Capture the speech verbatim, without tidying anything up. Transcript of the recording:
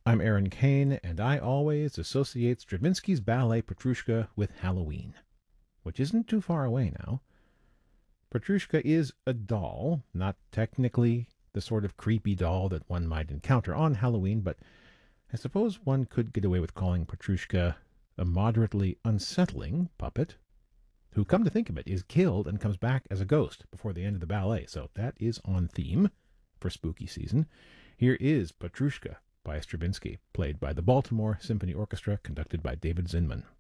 I'm Aaron Kane, and I always associate Stravinsky's ballet Petrushka with Halloween, which isn't too far away now. Petrushka is a doll, not technically the sort of creepy doll that one might encounter on Halloween, but I suppose one could get away with calling Petrushka a moderately unsettling puppet, who, come to think of it, is killed and comes back as a ghost before the end of the ballet, so that is on theme for spooky season. Here is Petrushka by Stravinsky, played by the Baltimore Symphony Orchestra, conducted by David Zinman.